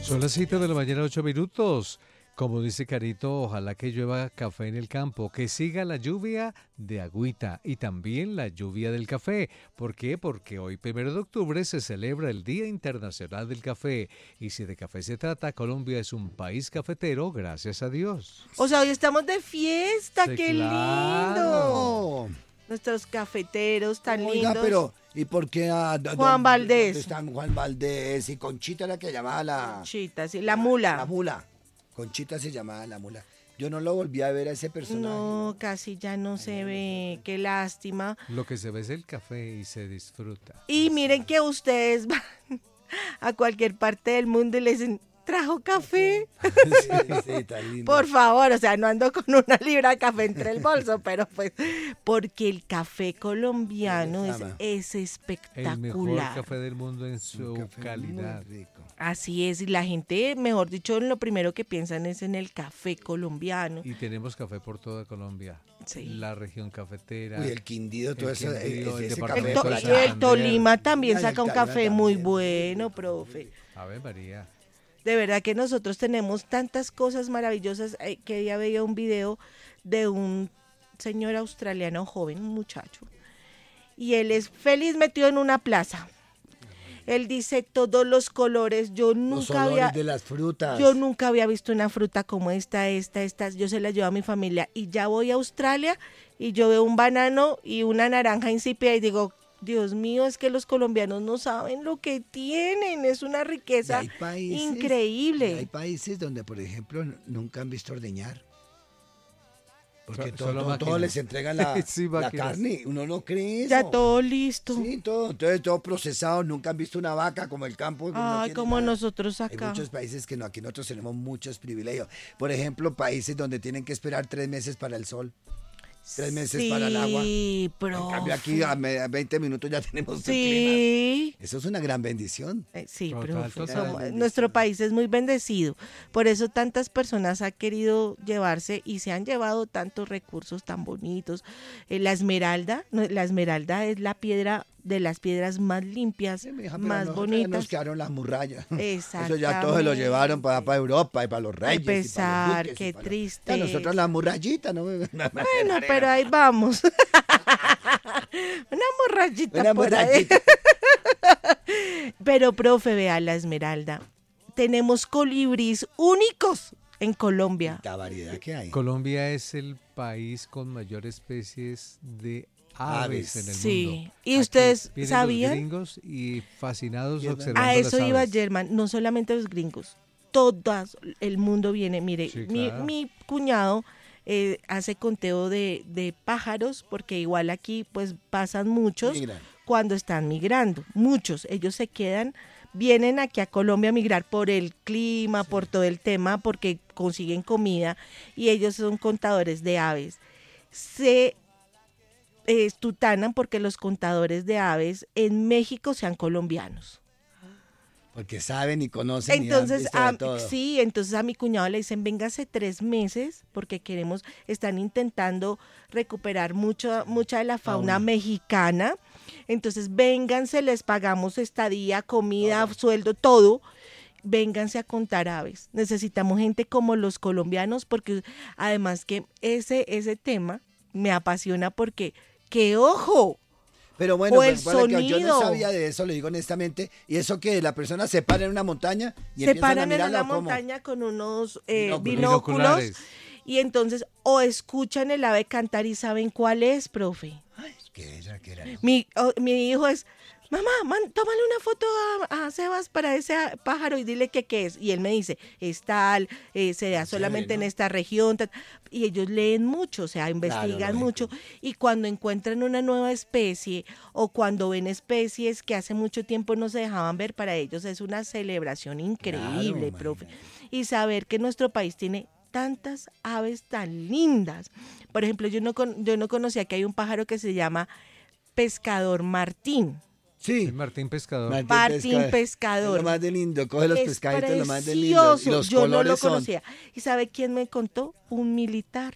Son las 7 de la mañana, 8 minutos. Como dice Carito, ojalá que llueva café en el campo, que siga la lluvia de agüita y también la lluvia del café. ¿Por qué? Porque hoy, 1 de octubre, se celebra el Día Internacional del Café. Y si de café se trata, Colombia es un país cafetero, gracias a Dios. O sea, hoy estamos de fiesta, Sí, qué claro. lindo. Nuestros cafeteros tan Oiga, lindos. pero ¿y por qué Juan Valdés. ¿Dónde están Juan Valdés y Conchita la que llamaba la Conchita, sí, la mula. mula? Conchita se llamaba la mula. Yo no lo volví a ver a ese personaje. No, casi ya no se ve, qué lástima. Lo que se ve es el café y se disfruta. Y miren que ustedes van a cualquier parte del mundo y les dicen, ¿trajo café? Sí, tan lindo. Por favor, o sea, no ando con una libra de café entre el bolso, pero pues, porque el café colombiano es El mejor espectacular. café del mundo en Un su café calidad. muy rico. Así es, y la gente, mejor dicho, lo primero que piensan es en el café colombiano. Y tenemos café por toda Colombia. Sí. La región cafetera. Uy, el Quindío, todo El eso, Quindío, el ese departamento café de Y por allá. el Tolima también Ay, saca un el Tolima café muy también. bueno, profe. Ave María. De verdad que nosotros tenemos tantas cosas maravillosas. Que ya veía un video de un señor australiano joven, un muchacho, y él es feliz metido en una plaza. Él dice todos los colores. Los olores de las frutas. Yo nunca había visto una fruta como esta. Yo se la llevo a mi familia y ya voy a Australia y yo veo un banano y una naranja insípida y digo, Dios mío, es que los colombianos no saben lo que tienen. Es una Y riqueza hay países, increíble. y hay países donde, por ejemplo, nunca han visto ordeñar. Porque Solo todo máquinas. les entregan la, Sí, la máquinas. carne. Uno no cree eso. Ya todo listo. Sí, todo. Entonces, todo procesado. Nunca han visto una vaca como el campo. No Ay, tiene como nada. nosotros Hay acá. muchos países que no. Aquí nosotros tenemos muchos privilegios. Por ejemplo, países donde tienen que esperar 3 meses para el sol. 3 meses para el agua. Sí, En cambio, aquí a 20 minutos ya tenemos el clima. Sí. Eso es una gran bendición. Sí, Total, profe, total. nuestro país es muy bendecido. Por eso tantas personas han querido llevarse y se han llevado tantos recursos tan bonitos. La esmeralda es la piedra de las piedras más limpias, Sí, mi hija, pero más nosotros ya bonitas. nos quedaron las murallas. Eso Exactamente. ya todos se lo llevaron para Europa y para los reyes. pesar, y para los duques, qué y para los- triste. Ya nosotros la murallita, ¿no? Bueno, pero ahí vamos. Una morrayita Una por ahí. murallita. Pero, profe, vea la esmeralda. Tenemos colibríes únicos en Colombia. La variedad que hay. Colombia es el país con mayor especies de aves Aves. en el Sí. mundo. ¿Y Aquí ustedes vienen sabían? Los gringos y fascinados Y es observando A eso las iba aves. Germán, no solamente los gringos, todas, el mundo viene. Mire, Sí, mi, claro. mi cuñado hace conteo de pájaros, porque igual aquí pues pasan muchos Migran. cuando están migrando, muchos, ellos se quedan, vienen aquí a Colombia a migrar por el clima, por todo el tema, porque consiguen comida y ellos son contadores de aves. Se estutanan porque los contadores de aves en México sean colombianos. Porque saben y conocen Entonces, y han visto de todo. sí, entonces a mi cuñado le dicen, véngase 3 meses, porque están intentando recuperar mucha de la fauna mexicana. Entonces, vénganse, les pagamos estadía, comida, sueldo, todo. Vénganse a contar aves. Necesitamos gente como los colombianos, porque además que ese tema me apasiona porque, ¡qué ojo! Pero bueno, O el recuerda que yo no sonido. sabía de eso, le digo honestamente. Y eso que la persona se para en una montaña y Se empiezan a paran en mirarla una ¿o cómo? montaña con unos Binóculos. binóculos Binoculares. y entonces o escuchan el ave cantar y saben cuál es, profe. Ay, ¿qué era? Mi hijo es, mamá, tómale una foto a Sebas para ese pájaro y dile que qué es. Y él me dice, es tal, se da solamente en ¿no? esta región. Y ellos leen mucho, o sea, investigan lógico. mucho. Y cuando encuentran una nueva especie o cuando ven especies que hace mucho tiempo no se dejaban ver, para ellos es una celebración increíble, Claro, profe. Y saber que nuestro país tiene tantas aves tan lindas. Por ejemplo, yo no conocía que hay un pájaro que se llama pescador martín. Sí. El Martín Pescador. Martín Pescador. Es lo más de lindo, coge los Es pescaditos, lo más de lindo. Y precioso. los Yo no colores lo son. conocía. ¿Y sabe quién me contó? Un militar.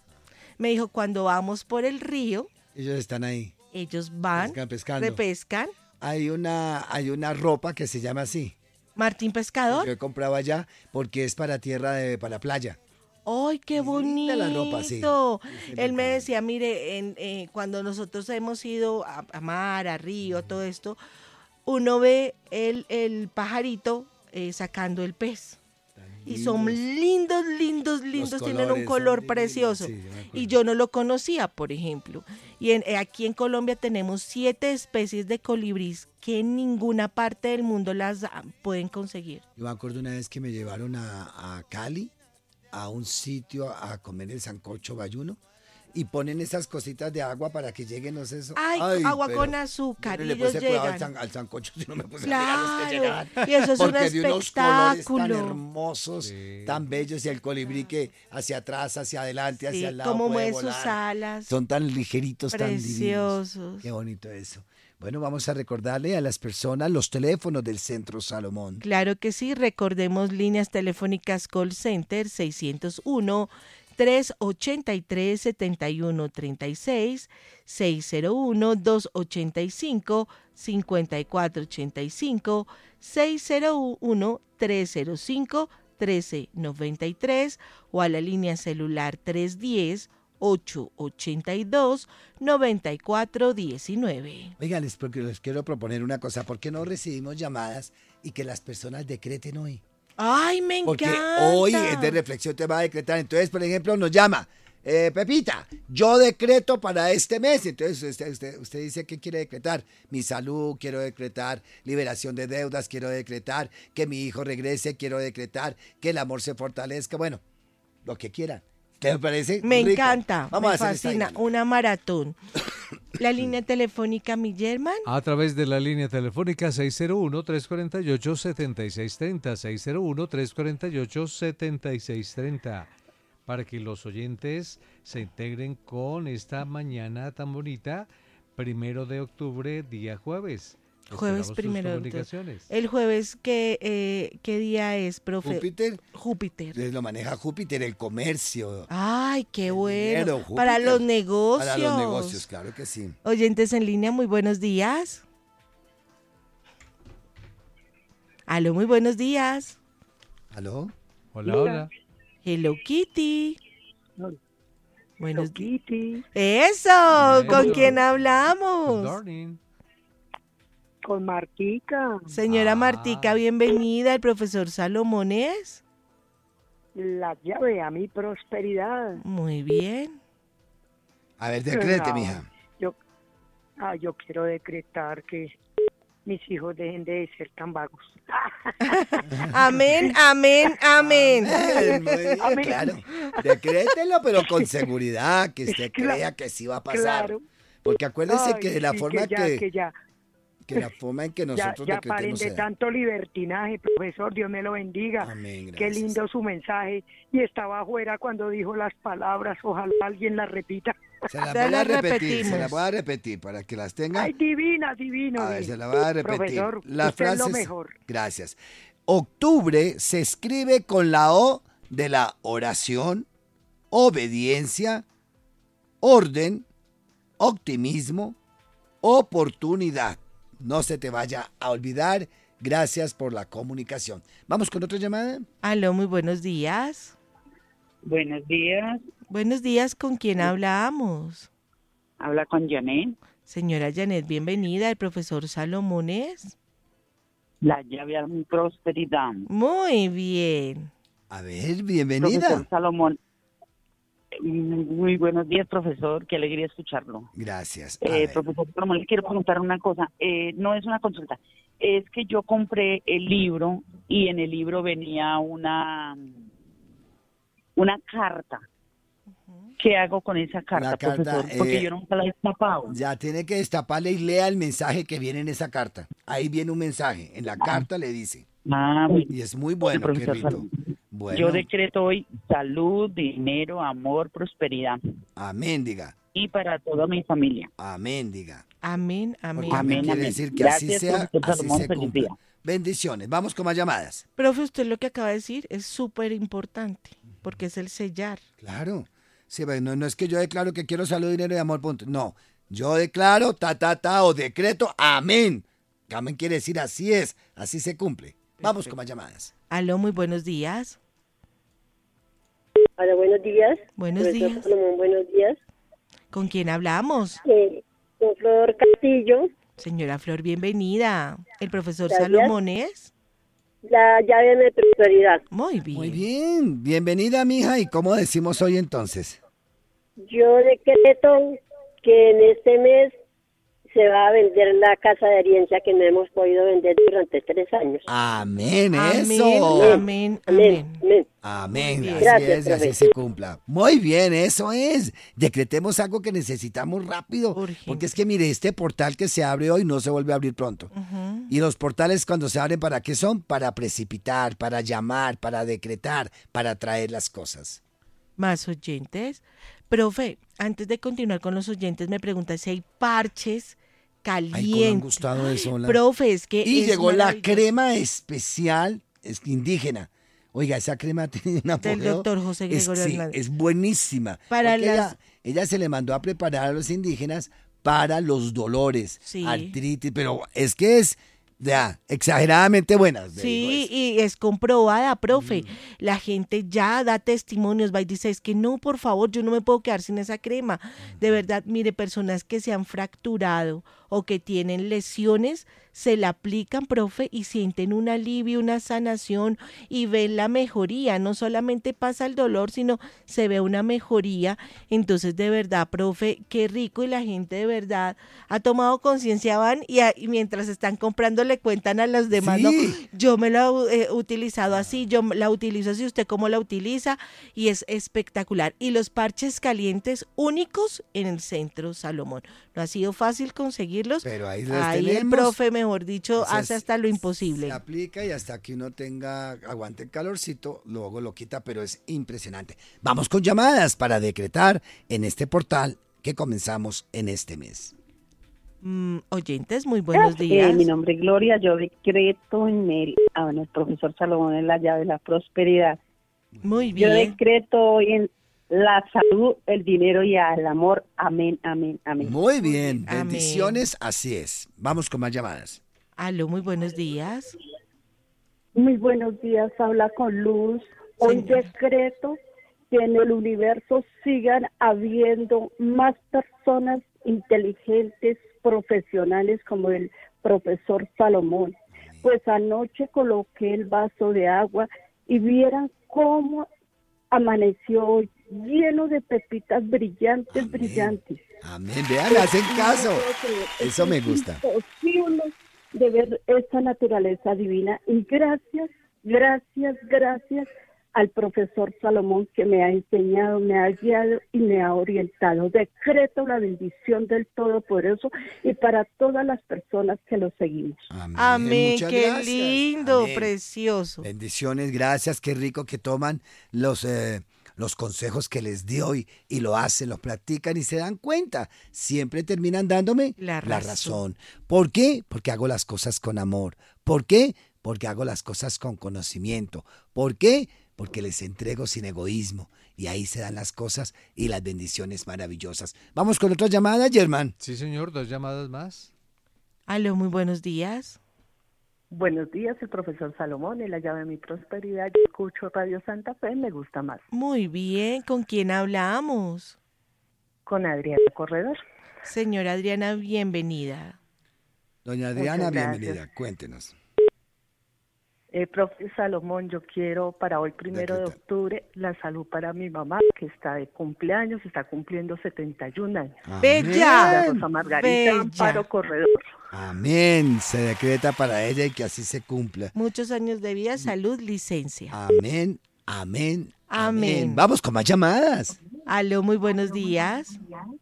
Me dijo, cuando vamos por el río, Ellos están ahí. ellos van, Pescando. repescan. Hay una ropa que se llama así. Martín Pescador. Yo he comprado allá porque es para para playa. ¡Ay, qué bonito! Linda la ropa, sí. Él me decía, mire, cuando nosotros hemos ido a mar, a río, todo esto, uno ve el pajarito sacando el pez. Y son lindos, tienen un color precioso. Sí, y yo no lo conocía, por ejemplo. Y aquí en Colombia tenemos 7 especies de colibrís que en ninguna parte del mundo las pueden conseguir. Yo me acuerdo una vez que me llevaron a Cali, a un sitio a comer el sancocho bayuno, y ponen esas cositas de agua para que lleguen, no sé eso. Ay, agua con azúcar, yo y le ellos puse cuidado llegan. al sancocho si no me puse a mirar los que llegaban. Y eso es un Porque de unos colores tan espectáculo. hermosos, Sí. tan bellos, y el colibrí que hacia atrás, hacia adelante, Sí, hacia el lado como puede mueve sus volar. alas. Son tan ligeritos, tan divinos. Preciosos. Qué bonito eso. Bueno, vamos a recordarle a las personas los teléfonos del Centro Salomón. Claro que sí, recordemos líneas telefónicas call center 601-383-7136, 601-285-5485, 601-305-1393 o a la línea celular 310-882-9419. Oigan, porque les quiero proponer una cosa. ¿Por qué no recibimos llamadas y que las personas decreten hoy? ¡Ay, me Porque encanta! hoy es de reflexión, te va a decretar. Entonces, por ejemplo, nos llama, Pepita, yo decreto para este mes. Entonces, usted dice, ¿qué quiere decretar? Mi salud, quiero decretar liberación de deudas, quiero decretar que mi hijo regrese, quiero decretar que el amor se fortalezca. Bueno, lo que quieran. ¿Qué le parece? Me Rico. encanta, Vamos a me hacer esta fascina, dinámica. una maratón. La línea telefónica, mi German. A través de la línea telefónica 601-348-7630, 601-348-7630, para que los oyentes se integren con esta mañana tan bonita, 1 de octubre, día jueves. Jueves Esperamos sus 1 de octubre. comunicaciones. El jueves, ¿qué día es, profe? Júpiter, Júpiter. lo maneja Júpiter, el comercio. Ay, qué bueno. dinero, Júpiter. Para los negocios. Para los negocios, claro que sí. Oyentes en línea, muy buenos días. Aló, muy buenos días. ¿Aló? Hola, hola. Hello Kitty. Buenos días. Kitty, Eso, ¿con Eso. quién Good hablamos? morning. con Martica, Señora Ah. Martica, bienvenida. El profesor Salomón es. la llave a mi prosperidad. Muy bien. A ver, decrete, No, mija. Yo quiero decretar que mis hijos dejen de ser tan vagos. Amén, amén, amén. Muy bien, Amén. claro. Decrételo, pero con seguridad, que usted Claro, crea que sí va a pasar. Claro. Porque acuérdese Ay, que de la sí, forma que la forma en que ya nosotros paren decretemos de se da. tanto libertinaje, profesor, Dios me lo bendiga. Amén, Qué gracias. lindo su mensaje. Y estaba afuera cuando dijo las palabras, ojalá alguien las repita. Se las Ya voy a las repetir, repetimos. se las voy a repetir para que las tenga. Ay, divina, divino. A ver, se las voy a repetir. Profesor, Las usted es lo frases. mejor. Gracias. Octubre se escribe con la O de la oración, obediencia, orden, optimismo, oportunidad. No se te vaya a olvidar. Gracias por la comunicación. Vamos con otra llamada. Aló, muy buenos días. Buenos días, Buenos días, ¿con quién hablamos? habla con Janet, Señora Janet, bienvenida. El profesor Salomón es. la llave a mi prosperidad. Muy bien. A ver, bienvenida. Profesor Salomón, muy buenos días, profesor, qué alegría escucharlo. Gracias. A ver. Profesor Salomón, le quiero preguntar una cosa, no es una consulta, es que yo compré el libro y en el libro venía una carta. ¿Qué hago con esa carta, La carta, profesor? Porque yo nunca la he destapado. Ya tiene que destaparle y lea el mensaje que viene en esa carta. Ahí viene un mensaje. En la carta le dice. Bueno. Y es muy bueno, Profesor qué rico. Salomón. Bueno, Yo decreto hoy salud, dinero, amor, prosperidad. amén, diga. Y para toda mi familia. Amén, diga. Amén, Porque amén. amén Amén, quiere amén. decir que así Gracias, sea, profesor así Salomón, se feliz cumpla. día. Bendiciones. Vamos con más llamadas. Profe, usted lo que acaba de decir es súper importante, porque es el sellar. Claro. Sí, bueno, no es que yo declaro que quiero salud, dinero y amor, punto. No. Yo declaro, o decreto, amén. Amén quiere decir así es, así se cumple. Vamos con más llamadas. Aló, muy buenos días. Hola, buenos días. Buenos Profesor días. Salomón, buenos días. ¿Con quién hablamos? Con Flor Castillo, Señora Flor, bienvenida. ¿El profesor Gracias. Salomón es? la llave de prosperidad. Muy bien. Muy bien, bienvenida, mija. ¿Y cómo decimos hoy entonces? Yo decreto que en este mes se va a vender la casa de herencia que no hemos podido vender durante 3 años. Amén, Amén, eso. amén, Amén, amén. amén. Amén, Muy bien. así Gracias, es y así profe. se cumpla. Muy bien, eso es. Decretemos algo que necesitamos rápido. Urgente. Porque es que mire, este portal que se abre hoy no se vuelve a abrir pronto. Ujú. Y los portales cuando se abren, ¿para qué son? Para precipitar, para llamar, para decretar, para traer las cosas. Más oyentes. Profe, antes de continuar con los oyentes, me pregunta si hay parches Ay, cómo han calientes. gustado eso. Hola. Profe, es que Y es llegó la maravilloso. crema especial indígena. Oiga, esa crema tiene un Del apogeo. doctor José Gregorio Sí, Hernández. es buenísima. Para Porque las- ella se le mandó a preparar a los indígenas para los dolores, Sí. artritis, pero es que es ya exageradamente buena. le digo Sí, eso. y es comprobada, profe. Mm. La gente ya da testimonios, va y dice, es que no, por favor, yo no me puedo quedar sin esa crema. De verdad, mire, personas que se han fracturado o que tienen lesiones, se la aplican, profe, y sienten un alivio, una sanación y ven la mejoría. No solamente pasa el dolor, sino se ve una mejoría. Entonces, de verdad, profe, qué rico, y la gente de verdad ha tomado conciencia, van y mientras están comprando le cuentan a los demás, no, Sí. yo me lo he utilizado así, yo la utilizo así, usted cómo la utiliza, y es espectacular. Y los parches calientes únicos en el centro Salomón. No ha sido fácil conseguirlos. Pero ahí los Ahí el tenemos. profe, mejor dicho, O sea, hace hasta lo imposible. Se aplica y hasta que uno aguante el calorcito, luego lo quita, pero es impresionante. Vamos con llamadas para decretar en este portal que comenzamos en este mes. Oyentes, muy buenos días. Mi nombre es Gloria, yo decreto en el profesor Salomón en la llave de la prosperidad. Muy Yo bien. decreto hoy en la salud, el dinero y el amor. Amén, amén, amén. Muy bien, Amén. bendiciones, así es. Vamos con más llamadas. Aló, muy buenos días. Muy buenos días, habla con Luz. Hoy Señora. decreto que en el universo sigan habiendo más personas inteligentes, profesionales como el profesor Salomón. Pues anoche coloqué el vaso de agua y vieran cómo amaneció hoy, lleno de pepitas brillantes, Amén. brillantes. Amén, vean, hacen caso. Eso me gusta. Es imposible de ver esta naturaleza divina y gracias, gracias, gracias al profesor Salomón que me ha enseñado, me ha guiado y me ha orientado. Decreto la bendición del Todopoderoso y para todas las personas que lo seguimos. Amén, muchas qué gracias. lindo, Amén. precioso. Bendiciones, gracias, qué rico que toman los consejos que les di hoy y lo hacen, los practican y se dan cuenta. Siempre terminan dándome La razón. ¿Por qué? Porque hago las cosas con amor. ¿Por qué? Porque hago las cosas con conocimiento. ¿Por qué? Porque les entrego sin egoísmo. Y ahí se dan las cosas y las bendiciones maravillosas. Vamos con otra llamada, Germán. Sí, señor, 2 llamadas más. Aló, muy buenos días. Buenos días, el profesor Salomón, en la llave de mi prosperidad. Yo escucho Radio Santa Fe, me gusta más. Muy bien, ¿con quién hablamos? Con Adriana Corredor. Señora Adriana, bienvenida. Doña Adriana, Muchas gracias. bienvenida. Cuéntenos. Profe Salomón, yo quiero para hoy, 1 de Decreta. octubre, la salud para mi mamá, que está de cumpleaños, está cumpliendo 71 años. ¡Bella! La Rosa Margarita Bella. Amparo Corredor. Amén. Se decreta para ella y que así se cumpla. Muchos años de vida, salud, licencia. Amén, amén, amén. Amén. Vamos con más llamadas. Aló, muy buenos días.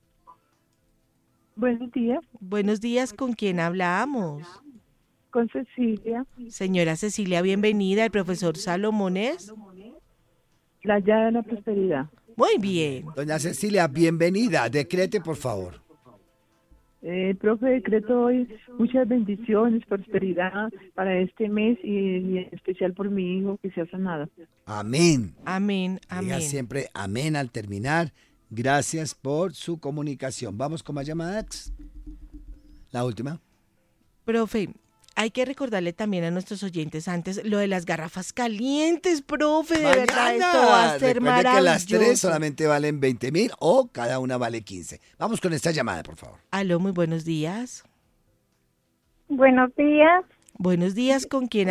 Buenos días, Buenos días, ¿con quién hablamos? con Cecilia, Señora Cecilia, bienvenida. El profesor Salomón es. la llave de la prosperidad. Muy bien. Doña Cecilia, bienvenida. Decrete, por favor. Profe, decreto hoy muchas bendiciones, prosperidad para este mes y en especial por mi hijo que se ha sanado. Amén. Amén, Diga amén. siempre amén al terminar. Gracias por su comunicación. Vamos con más llamadas. La última. Profe, hay que recordarle también a nuestros oyentes antes lo de las garrafas calientes, profe, de verdad, esto va a ser Recuerde maravilloso. que las 3 solamente valen 20.000 o cada una vale 15. Vamos con esta llamada, por favor. Aló, muy buenos días. Buenos días. Buenos días, ¿con quién